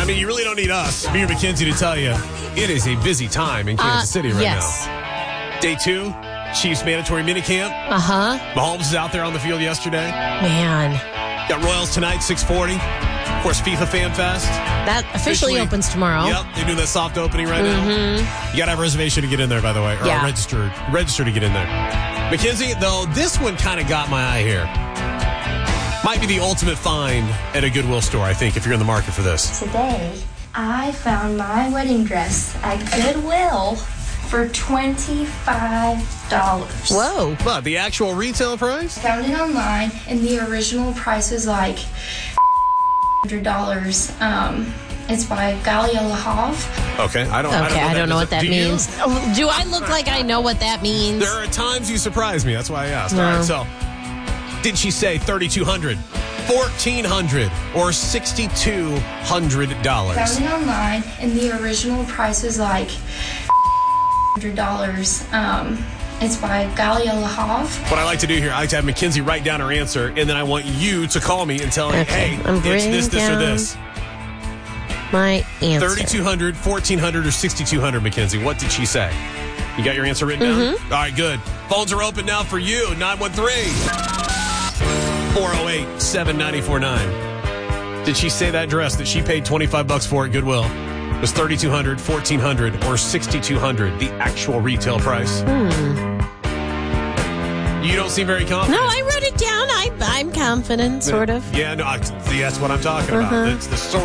mean, you really don't need us, me or Mackenzie, to tell you it is a busy time in Kansas City right now. Day 2, Chiefs mandatory minicamp. Mahomes is out there on the field yesterday. Man. Got Royals tonight, 6:40. Of course, FIFA Fan Fest. That officially opens tomorrow. Yep, they're doing that soft opening right now. You got to have a reservation to get in there, by the way. Or register to get in there. Mackenzie, though, this one kind of got my eye here. Might be the ultimate find at a Goodwill store, I think, if you're in the market for this. Today, I found my wedding dress at Goodwill for $25. Whoa. But the actual retail price? Found it online, and the original price was like $100. It's by Galia Lahav. Okay, I don't know what that means. Do I look like I know what that means? There are times you surprise me. That's why I asked. All right, so did she say $3,200, $1,400, or $6,200? Found it online, and the original price was like $100. It's by Galia Lahav. What I like to do here, I like to have Mackenzie write down her answer, and then I want you to call me and tell me, hey, it's this, or this. My answer. $3,200, $1,400, or $6,200, Mackenzie. What did she say? You got your answer written down? All right, good. Phones are open now for you. 913-408-7949. Did she say that dress that she paid $25 for at Goodwill was $3,200, $1,400, or $6,200, the actual retail price? You don't seem very confident. No, I wrote it down. I'm confident, sort of. Yeah, no, that's what I'm talking about. It's the sort